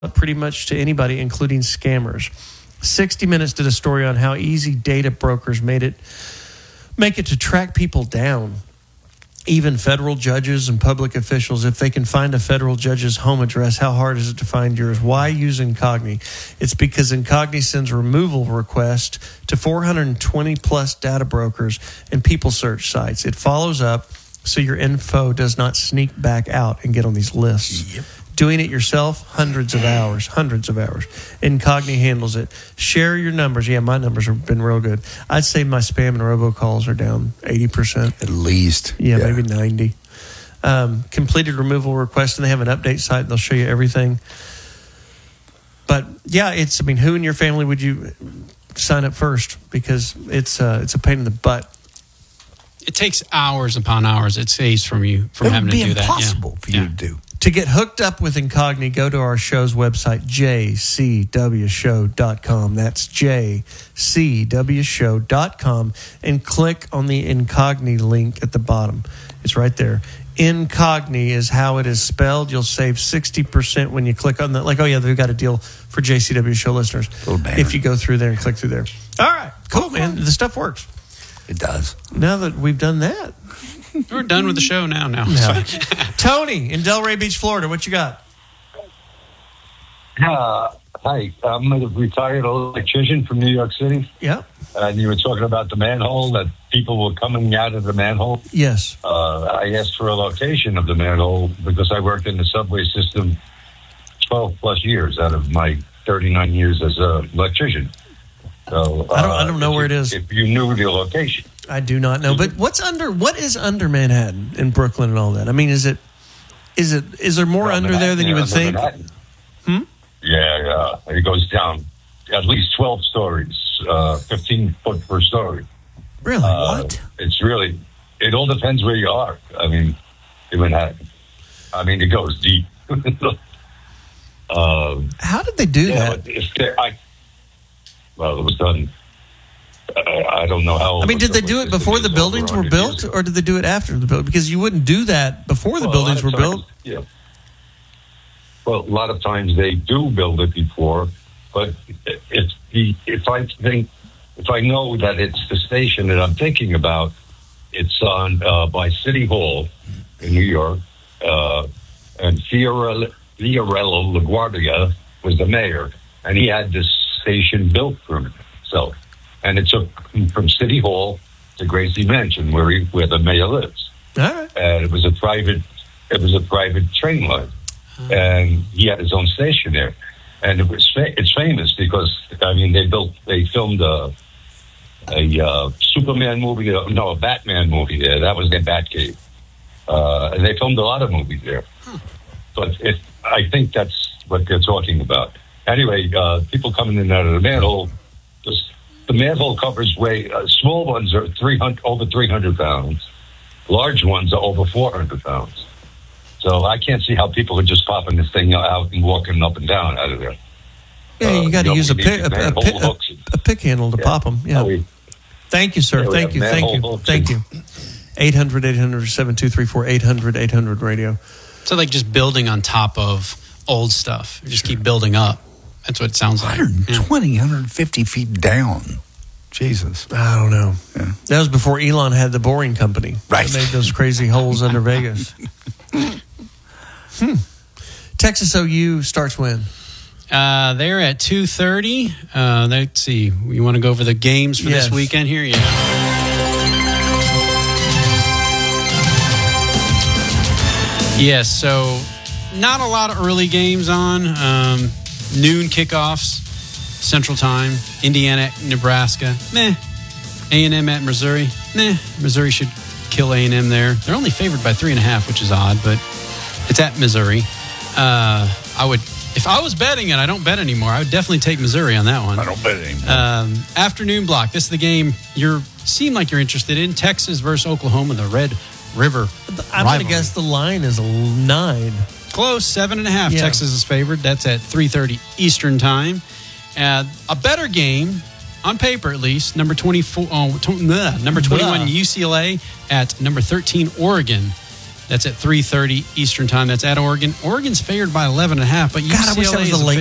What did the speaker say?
pretty much to anybody, including scammers. 60 Minutes did a story on how easy data brokers make it to track people down. Even federal judges and public officials, if they can find a federal judge's home address, how hard is it to find yours? Why use Incogni? It's because Incogni sends removal requests to 420 plus data brokers and people search sites. It follows up so your info does not sneak back out and get on these lists. Yep. Doing it yourself, hundreds of hours. Incogni handles it. Share your numbers. Yeah, my numbers have been real good. I'd say my spam and robocalls are down 80%. At least. Yeah, maybe 90. Completed removal request, and they have an update site. They'll show you everything. But, yeah, who in your family would you sign up first? Because it's a pain in the butt. It takes hours upon hours. It saves from you from having to do that. It would be impossible for you to do. To get hooked up with Incogni, go to our show's website, jcwshow.com. That's jcwshow.com, and click on the Incogni link at the bottom. It's right there. Incogni is how it is spelled. You'll save 60% when you click on that. Like, oh, yeah, they've got a deal for JCW show listeners. If you go through there and click through there. All right, cool, man. The stuff works. It does. Now that we've done that. We're done with the show now. Tony in Delray Beach, Florida, what you got? Hi, I'm a retired electrician from New York City. Yeah. And you were talking about the manhole, that people were coming out of the manhole. Yes. I asked for a location of the manhole because I worked in the subway system 12 plus years out of my 39 years as an electrician. So I don't know where it is. If you knew the location. I do not know. But what is under Manhattan and Brooklyn and all that? I mean, is there more under there than you would think? Yeah, it goes down at least 12 stories, 15 foot per story. Really? What? It all depends where you are. I mean, in Manhattan. I mean, it goes deep. How did they do that? Well, it was done. I don't know how. I mean, did they do it before the buildings were built, or did they do it after the building? Because you wouldn't do that before the buildings were built. Yeah. Well, a lot of times they do build it before, but if I know that it's the station that I'm thinking about, it's on by City Hall in New York, and Fiorello LaGuardia was the mayor, and he had this station built for himself. And it took from City Hall to Gracie Mansion, where the mayor lives. All right. And it was a private train line, and he had his own station there. And it's famous because they filmed a Superman movie, a Batman movie there. That was their Batcave, and they filmed a lot of movies there. But I think that's what they're talking about. Anyway, people coming in and out of the manhole. The manhole covers small ones are over 300 pounds. Large ones are over 400 pounds. So I can't see how people are just popping this thing out and walking up and down out of there. Yeah, you got to use a pick handle to pop them. Yeah. Thank you, sir. Thank you. 800-800-7234, 800-800-radio. So like just building on top of old stuff. You just keep building up. That's what it sounds like. 120, 150 feet down. Jesus. I don't know. Yeah. That was before Elon had the Boring Company. Right. They made those crazy holes under Vegas. Texas OU starts when? They're at 2:30. Let's see. You want to go over the games for this weekend here? Yeah. Yes, so not a lot of early games on. Noon kickoffs, Central Time. Indiana at Nebraska. Meh. A&M at Missouri. Meh. Missouri should kill A&M there. They're only favored by 3.5, which is odd, but it's at Missouri. If I was betting it, I don't bet anymore. I would definitely take Missouri on that one. I don't bet anymore. Afternoon block. This is the game seem like you're interested in. Texas versus Oklahoma, the Red River I'm going to guess the line is 9. Close, 7.5. Yeah. Texas is favored. That's at 3:30 Eastern Time. A better game, on paper at least, number 21 UCLA at number 13 Oregon. That's at 3:30 Eastern time. That's at Oregon. Oregon's favored by 11.5, but UCLA God, I wish that was is the late